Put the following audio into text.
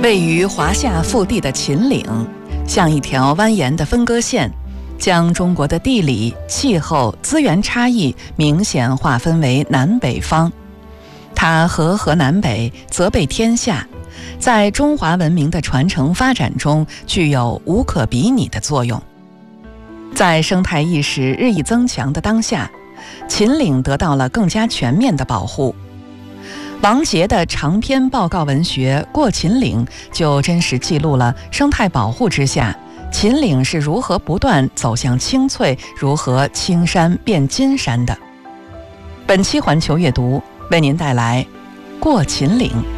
位于华夏腹地的秦岭，像一条蜿蜒的分割线，将中国的地理、气候、资源差异明显划分为南北方。它和河南北，泽备天下，在中华文明的传承发展中具有无可比拟的作用。在生态意识日益增强的当下，秦岭得到了更加全面的保护。王杰的长篇报告文学《过秦岭》就真实记录了生态保护之下，秦岭是如何不断走向清脆，如何青山变金山的。本期环球阅读为您带来《过秦岭》。